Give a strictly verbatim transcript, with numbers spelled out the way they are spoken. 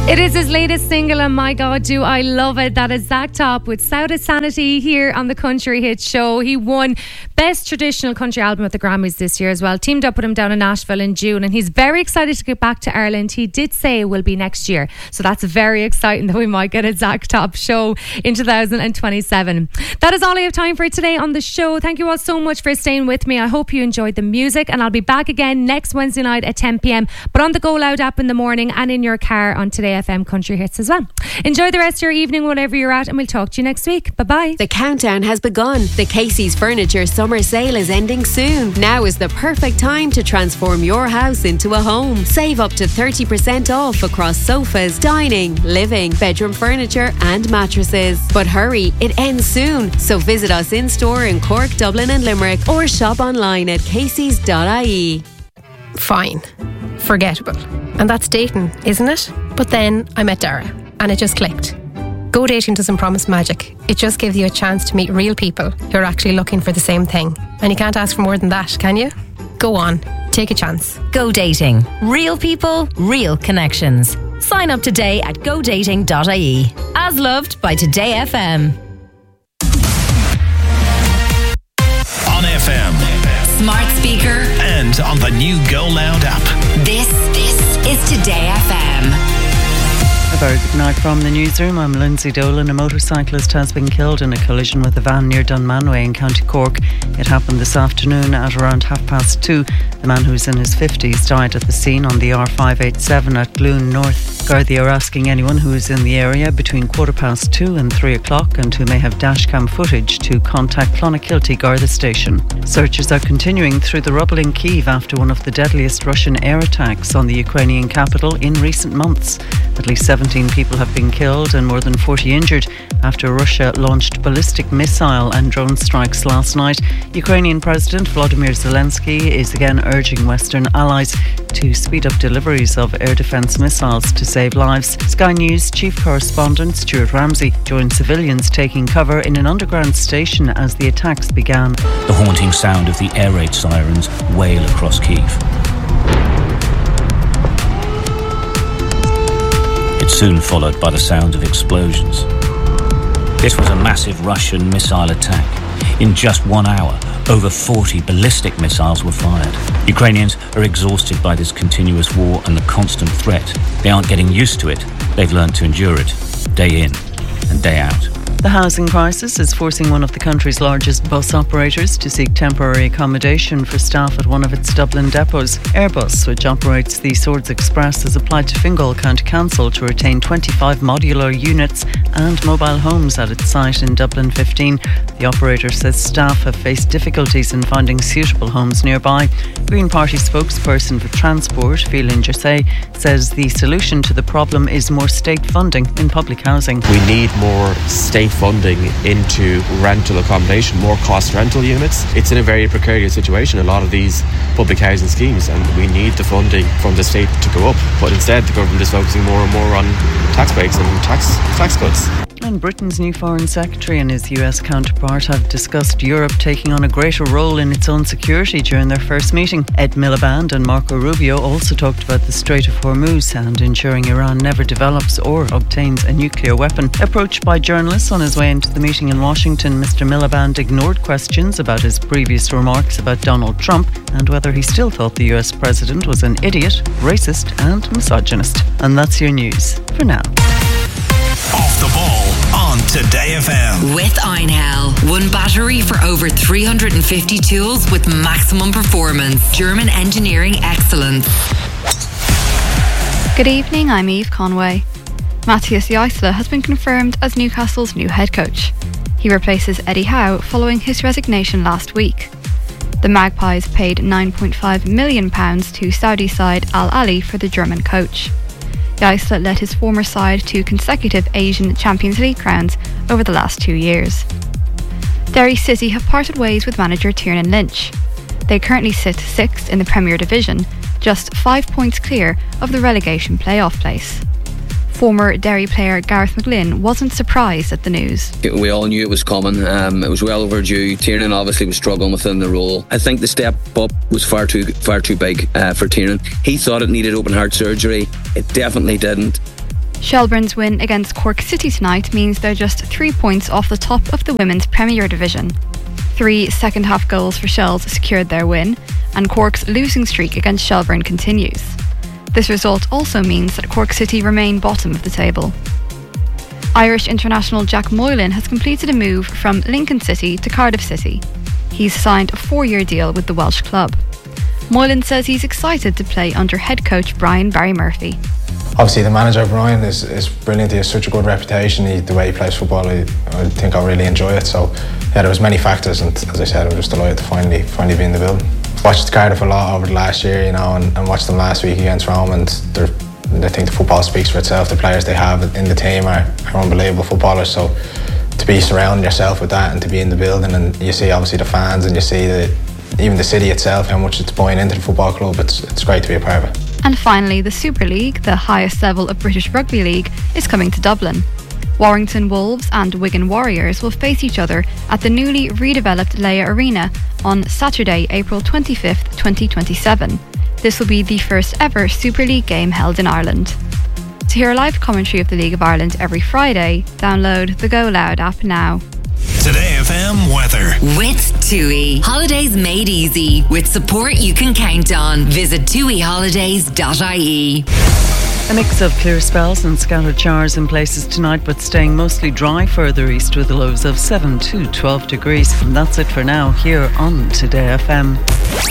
It is his latest single, and my God, do I love it. That is Zach Top with Sound of Sanity here on the Country Hit Show. He won Best Traditional Country Album at the Grammys this year as well. Teamed up with him down in Nashville in June, and he's very excited to get back to Ireland. He did say it will be next year, so that's very exciting that we might get a Zach Top show in two thousand twenty-seven. That is all I have time for today on the show. Thank you all so much for staying with me. I hope you enjoyed the music, and I'll be back again next Wednesday night at ten p.m, but on the Go Loud app in the morning and in your car on Today F M Country Hits as well. Enjoy the rest of your evening, whatever you're at, and we'll talk to you next week. Bye bye. The countdown has begun. The Casey's Furniture Summer Sale is ending soon. Now is the perfect time to transform your house into a home. Save up to thirty percent off across sofas, dining, living, bedroom furniture and mattresses. But hurry, it ends soon. So visit us in store in Cork, Dublin and Limerick, or shop online at caseys dot I E. Fine. Forgettable. And that's dating, isn't it? But then I met Dara and it just clicked. Go Dating doesn't promise magic. It just gives you a chance to meet real people who are actually looking for the same thing. And you can't ask for more than that, can you? Go on. Take a chance. Go Dating. Real people, real connections. Sign up today at go dating dot I E. As loved by Today F M. On F M. Smart speaker. And on the new Go Loud app. This, this is Today F M. A very good night from the newsroom. I'm Lindsay Dolan. A motorcyclist has been killed in a collision with a van near Dunmanway in County Cork. It happened this afternoon at around half past two. The man, who's in his fifties, died at the scene on the R five eighty-seven at Gloon North. Gardaí are asking anyone who is in the area between quarter past two and three o'clock and who may have dashcam footage to contact Clonakilty Garda Station. Searches are continuing through the rubble in Kyiv after one of the deadliest Russian air attacks on the Ukrainian capital in recent months. At least seventeen people have been killed and more than forty injured after Russia launched ballistic missile and drone strikes last night. Ukrainian President Volodymyr Zelensky is again urging Western allies to speed up deliveries of air defence missiles to save lives. Sky News chief correspondent Stuart Ramsey joined civilians taking cover in an underground station as the attacks began. The haunting sound of the air raid sirens wail across Kyiv. It's soon followed by the sound of explosions. This was a massive Russian missile attack. In just one hour, over forty ballistic missiles were fired. Ukrainians are exhausted by this continuous war and the constant threat. They aren't getting used to it. They've learned to endure it, day in and day out. The housing crisis is forcing one of the country's largest bus operators to seek temporary accommodation for staff at one of its Dublin depots. Airbus, which operates the Swords Express, has applied to Fingal County Council to retain twenty-five modular units and mobile homes at its site in Dublin fifteen. The operator says staff have faced difficulties in finding suitable homes nearby. Green Party spokesperson for Transport, Phelan Jersey, says the solution to the problem is more state funding in public housing. We need more state funding into rental accommodation, more cost rental units. It's in a very precarious situation, a lot of these public housing schemes, and we need the funding from the state to go up. But instead, the government is focusing more and more on tax breaks and tax tax cuts. And Britain's new Foreign Secretary and his U S counterpart have discussed Europe taking on a greater role in its own security during their first meeting. Ed Miliband and Marco Rubio also talked about the Strait of Hormuz and ensuring Iran never develops or obtains a nuclear weapon. Approached by journalists on his way into the meeting in Washington, Mister Miliband ignored questions about his previous remarks about Donald Trump and whether he still thought the U S president was an idiot, racist and misogynist. And that's your news for now. Off the ball on Today F M. With Einhell. One battery for over three hundred fifty tools with maximum performance. German engineering excellence. Good evening, I'm Eve Conway. Matthias Jaissle has been confirmed as Newcastle's new head coach. He replaces Eddie Howe following his resignation last week. The Magpies paid nine point five million pounds to Saudi side Al Ahly for the German coach. Jaissle led his former side to consecutive Asian Champions League crowns over the last two years. Derry City have parted ways with manager Tiernan Lynch. They currently sit sixth in the Premier Division, just five points clear of the relegation playoff place. Former Derry player Gareth McGlynn wasn't surprised at the news. We all knew it was coming. Um, it was well overdue. Tiernan obviously was struggling within the role. I think the step up was far too far too big uh, for Tiernan. He thought it needed open heart surgery. It definitely didn't. Shelbourne's win against Cork City tonight means they're just three points off the top of the Women's Premier Division. Three second half goals for Shells secured their win, and Cork's losing streak against Shelbourne continues. This result also means that Cork City remain bottom of the table. Irish international Jack Moylan has completed a move from Lincoln City to Cardiff City. He's signed a four-year deal with the Welsh club. Moylan says he's excited to play under head coach Brian Barry Murphy. Obviously the manager Brian is, is brilliant. He has such a good reputation. He, the way he plays football, I, I think I'll really enjoy it. So yeah, there was many factors, and as I said, I'm just delighted to finally finally be in the building. Watched Cardiff a lot over the last year, you know, and, and watched them last week against Rome, and they're, I think the football speaks for itself. The players they have in the team are, are unbelievable footballers. So to be surrounding yourself with that and to be in the building, and you see obviously the fans, and you see the even the city itself, how much it's buying into the football club, it's it's great to be a part of it. And finally, the Super League, the highest level of British Rugby League, is coming to Dublin. Warrington Wolves and Wigan Warriors will face each other at the newly redeveloped Leia Arena on Saturday, April twenty-fifth, twenty twenty-seven. This will be the first ever Super League game held in Ireland. To hear a live commentary of the League of Ireland every Friday, download the Go Loud app now. Today F M weather. With TUI. Holidays made easy. With support you can count on. Visit tui holidays dot I E. A mix of clear spells and scattered showers in places tonight, but staying mostly dry further east with lows of seven to twelve degrees. And that's it for now here on Today F M.